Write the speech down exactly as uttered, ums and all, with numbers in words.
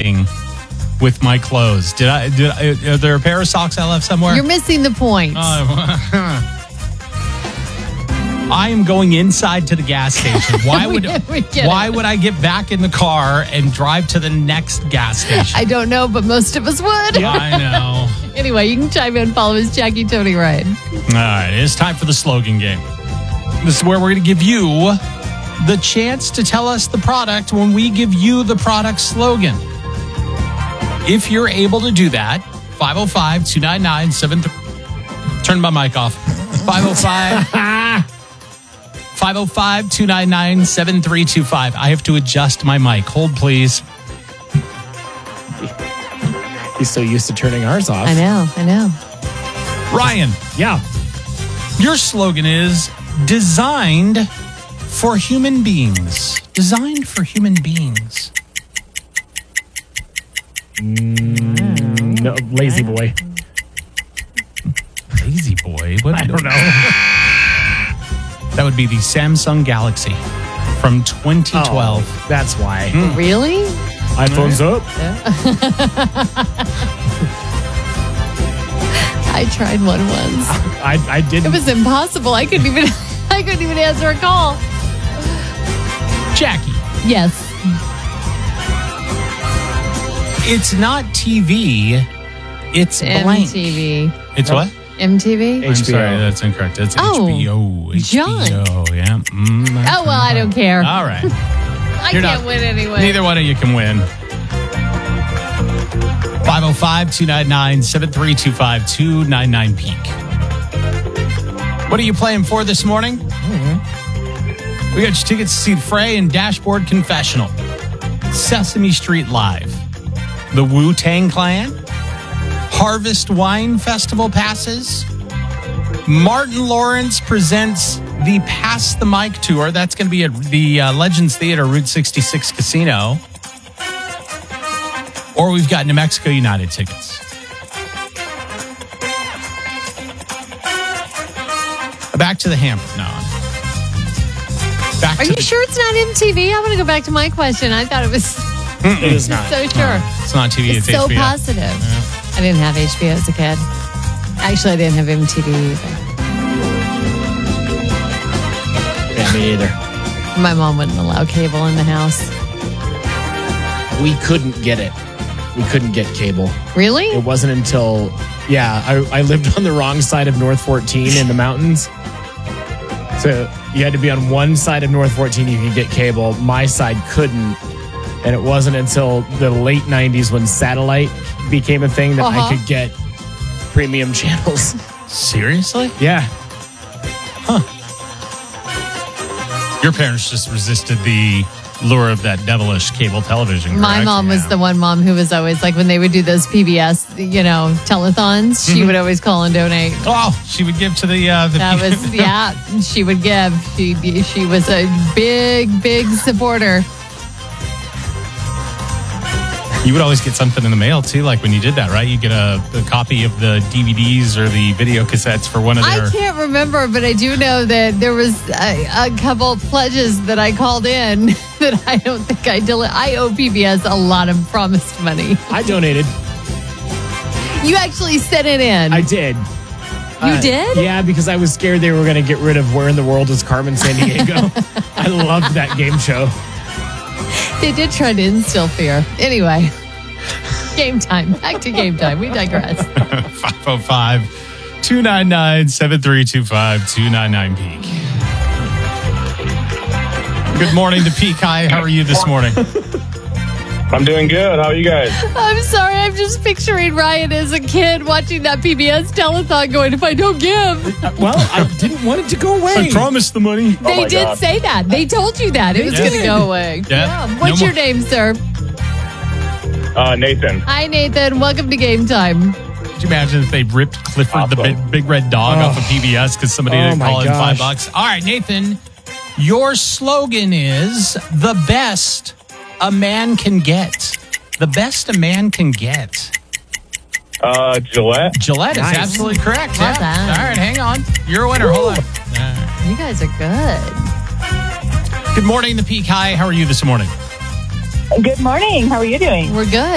anything with my clothes. Did I? Did I, are there a pair of socks I left somewhere? You're missing the point. Uh, I am going inside to the gas station. Why would we, we Why it. would I get back in the car and drive to the next gas station? I don't know, but most of us would. Yeah, I know. Anyway, you can chime in. Follow us, Jackie, Tony, Ryan. All right, it's time for the slogan game. This is where we're going to give you the chance to tell us the product when we give you the product slogan. If you're able to do that, five oh five, two nine nine, seven three Turn my mic off. five oh five five oh five, two nine nine, seven three two five. I have to adjust my mic. Hold, please. He's so used to turning ours off. I know, I know. Ryan. Yeah. Your slogan is designed for human beings. Designed for human beings. Mm, no, lazy boy. Lazy boy? What? I don't know. That would be the Samsung Galaxy from twenty twelve. Oh, that's why. Mm. Really? iPhone's up. I tried one once. I, I didn't. It was impossible. I couldn't even I couldn't even answer a call. Jackie. Yes. It's not T V. It's blank. M T V. It's No. what? M T V? I'm H B O. sorry, that's incorrect. It's Oh, H B O. John. H B O, yeah. Mm, Oh, well, I don't care. All right. I You're can't not- win anyway. Neither one of you can win. five oh five, two nine nine, seven three two five, two nine nine peak. What are you playing for this morning? Mm-hmm. We got your tickets to see Frey and Dashboard Confessional. Sesame Street Live. The Wu-Tang Clan. Harvest Wine Festival passes. Martin Lawrence presents the Pass the Mic Tour. That's going to be at the uh, Legends Theater, Route sixty-six Casino. Or we've got New Mexico United tickets. Back to the hamper. No. Back Are to you the, sure it's not M T V? I want to go back to my question. I thought it was It is not. so sure. It's not T V, it's, It's so H B O. positive. I didn't have H B O as a kid. Actually, I didn't have M T V either. Yeah, me either. My mom wouldn't allow cable in the house. We couldn't get it. We couldn't get cable. Really? It wasn't until, yeah, I, I lived on the wrong side of North fourteen in the mountains. So you had to be on one side of North fourteen, you could get cable. My side couldn't. And it wasn't until the late nineties when satellite became a thing that Uh-huh. I could get premium channels. Seriously? Yeah. Your parents just resisted the lure of that devilish cable television. My correct? mom was Yeah. the one mom who was always like, when they would do those P B S, you know, telethons, she Mhm. would always call and donate. Oh, she would give to the... Uh, the That was, yeah, she would give. She, she was a big, big supporter. You would always get something in the mail, too, like when you did that, right? You get a, a copy of the D V Ds or the video cassettes for one of their... I can't remember, but I do know that there was a, a couple pledges that I called in that I don't think I deli- I owe P B S a lot of promised money. I donated. You actually sent it in. I did. You did? Yeah, because I was scared they were going to get rid of Where in the World is Carmen Sandiego. I loved that game show. They did try to instill fear. Anyway, game time. Back to game time. We digress. five oh five, two nine nine, seven three two five, two nine nine peak. Good morning to Peak High. How are you this morning? I'm doing good. How are you guys? I'm sorry. I'm just picturing Ryan as a kid watching that P B S telethon going, if I don't give. Well, I didn't want it to go away. I promised the money. They my did God. say that. They told you that. It was They going to did. go away. Yeah. What's No your more- name, sir? Uh, Nathan. Hi, Nathan. Welcome to Game Time. Could you imagine if they ripped Clifford the Awesome. big, big red dog Oh. off of P B S because somebody Oh, didn't my call in five gosh. bucks? All right, Nathan, your slogan is the best a man can get. The best a man can get. Uh, Gillette. Gillette Nice. is absolutely correct. Well yeah. done. All right, hang on. You're a winner. Hold on. All right. You guys are good. Good morning, the Peak High. How are you this morning? Good morning. How are you doing? We're good.